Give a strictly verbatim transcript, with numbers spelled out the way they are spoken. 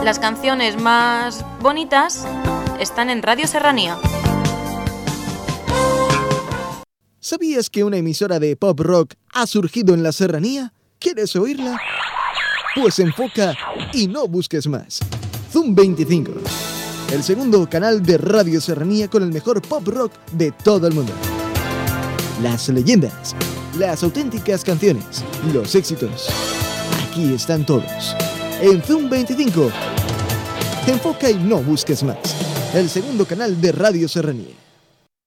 Las canciones más bonitas están en Radio Serranía. ¿Sabías que una emisora de pop rock ha surgido en la Serranía? ¿Quieres oírla? Pues enfoca y no busques más. Zoom veinticinco, el segundo canal de Radio Serranía con el mejor pop rock de todo el mundo. Las leyendas, las auténticas canciones, los éxitos. Aquí están todos. En Zoom veinticinco. Enfoca y no busques más. El segundo canal de Radio Serranía.